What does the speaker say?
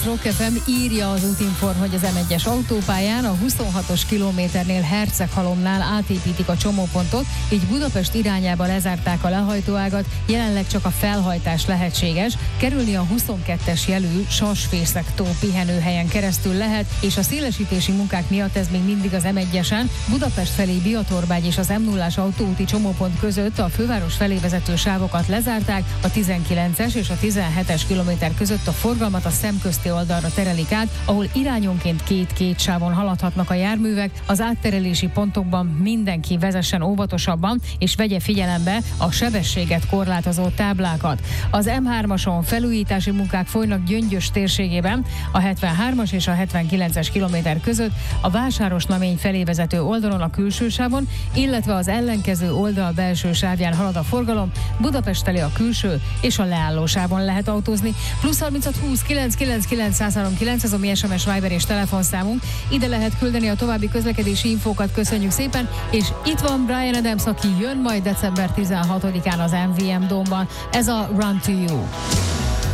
Rock FM írja az Útinform, hogy az M1-es autópályán a 26-os kilométernél Herceghalomnál átépítik a csomópontot, így Budapest irányába lezárták a lehajtóágat, jelenleg csak a felhajtás lehetséges, kerülni a 22-es jelű Sasfészek-tó pihenőhelyen keresztül lehet, és a szélesítési munkák miatt ez még mindig az M1-esen, Budapest felé Biatorbágy és az M0-as autóúti csomópont között a főváros felé vezető sávokat lezárták, a 19-es és a 17-es kilométer között a forgalmat a szemközti oldalra terelik át, ahol irányonként két sávon haladhatnak a járművek. Az átterelési pontokban mindenki vezessen óvatosabban, és vegye figyelembe a sebességet korlátozó táblákat. Az M3-ason felújítási munkák folynak Gyöngyös térségében, a 73-as és a 79-es kilométer között, a Vásárosnamény felé vezető oldalon a külső sávon, illetve az ellenkező oldal belső sávján halad a forgalom, Budapest felé a külső és a leálló sávon lehet autózni. Plusz 36 20 999 139, ez a mi SMS, Viber és telefonszámunk. Ide lehet küldeni a további közlekedési infókat, köszönjük szépen, és itt van Bryan Adams, aki jön majd december 16-án az MVM Dome-ban. Ez a Run to You.